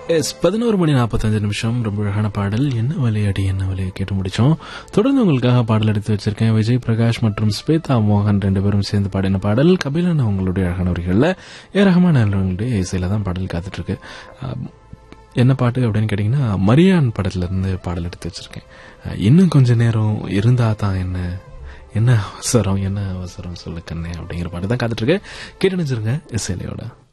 11:45 ரொம்ப அழகான பாடல். என்ன விளையாடி என்ன விளையாடி கேட்டு முடிச்சோம். தொடர்ந்து உங்களுக்காக பாடல் எடுத்து வச்சிருக்கேன். விஜய் பிரகாஷ் மற்றும் ஸ்வேதா மோகன் 2 பேரும் சேர்ந்து பாடின பாடல். கபிலன் அவங்களுடைய அழகான வரிகள்ல ரஹ்மான் அவர்களுடைய இசையில தான் பாடல் காத்துட்டு இருக்கு. என்ன பாட்டு அப்படின்னு கேட்டீங்கன்னா, மரியான் படத்துல இருந்து பாடல் எடுத்து வச்சிருக்கேன். இன்னும் கொஞ்ச நேரம் இருந்தா தான் என்ன அவசரம் சொல்லு கண்ணே அப்படிங்கிற பாட்டு தான் காத்துட்டு இருக்கு. கேட்டு நினைச்சிருங்க இசையிலையோட.